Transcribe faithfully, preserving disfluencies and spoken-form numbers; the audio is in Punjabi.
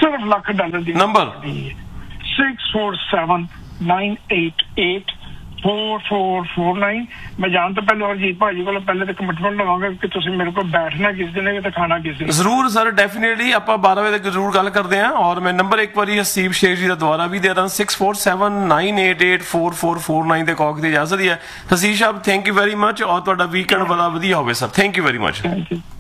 ਸਿਰਫ ਲੱਖ ਡਾਲਰ ਦੀ number six four seven nine eight eight four four four nine. ਮੈਂ ਜਾਣ ਤੋਂ ਪਹਿਲੇ ਅਰਜੀਤ ਭਾਜੀ ਕੋਲ ਪਹਿਲੇ ਤਾਂ ਕਮਿਟਮੈਂਟ ਲਵਾਂਗਾ ਕਿ ਤੁਸੀਂ ਮੇਰੇ ਕੋਲ ਬੈਠਣਾ ਕਿਸ ਦਿਨ ਹੈ ਤੇ ਖਾਣਾ ਕਿਸ ਦਿਨ। ਜ਼ਰੂਰ ਸਰ, ਡੈਫੀਨੇਟਲੀ ਆਪਾਂ ਬਾਰਾਂ ਵਜੇ ਤੱਕ ਜ਼ਰੂਰ ਗੱਲ ਕਰਦੇ ਹਾਂ। ਔਰ ਮੈਂ ਨੰਬਰ ਇੱਕ ਵਾਰੀ ਹਸੀਬ ਸ਼ੇਖ ਜੀ ਦਾ ਦੁਬਾਰਾ ਵੀ ਦੇ ਦਾਂ, six four seven nine eight eight four four four nine ਤੇ ਕਾਲ ਕੀਤੀ ਜਾ ਸਕਦੀ ਹੈ। ਹਸੀਬ ਸਾਹਿਬ ਥੈਂਕ ਯੂ ਵੈਰੀ ਮਚ, ਔਰ ਤੁਹਾਡਾ ਵੀਕਐਂਡ ਬੜਾ ਵਧੀਆ ਹੋਵੇ sir. Thank you very much. Thank you.